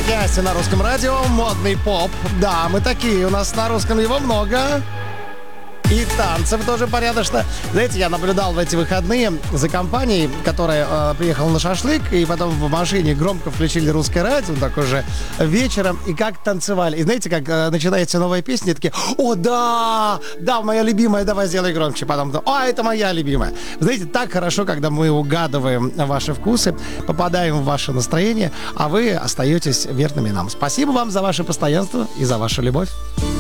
Касти на русском радио. Модный поп. Да, мы такие. У нас на русском его много. И танцев тоже порядочно. Знаете, я наблюдал в эти выходные за компанией, которая приехала на шашлык, и потом в машине громко включили русское радио, так уже вечером, и как танцевали. И знаете, как начинается новая песня, и такие: о, да, да, моя любимая, давай сделай громче. Потом: о, это моя любимая. Знаете, так хорошо, когда мы угадываем ваши вкусы, попадаем в ваше настроение, а вы остаетесь верными нам. Спасибо вам за ваше постоянство и за вашу любовь.